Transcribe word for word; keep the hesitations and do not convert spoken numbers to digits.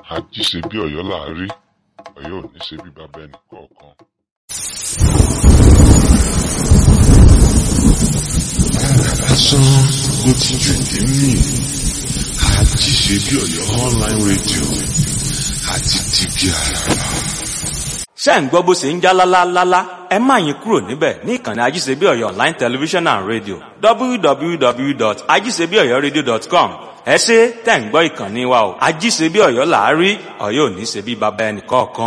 ají ṣe bí Ọ̀yọ́ là á rí, Ọ̀yọ́ ò ní ṣe bí bàbá ẹnì kọ̀ọ̀kan. Lásán ló ti jù ní mí, ají ṣe bí Ọ̀yọ́ online radio àti tìbí àràrà. ṣé ń gbọ́ bó ṣe ń já lálálálá? Ẹ má yín kúrò níbẹ̀ ní ìkànnì Ajíṣebí Ọ̀yọ́ online television and radio w w w dot ajisebi oyo radio dot com. Ẹ ṣé tẹ̀ ń gbọ́ ìkànnì wa o. Ajíṣebí Ọ̀yọ́ là á rí, Ọ̀yọ́ ò ní ṣe bí bàbá ẹnì kọ̀ọ̀kan.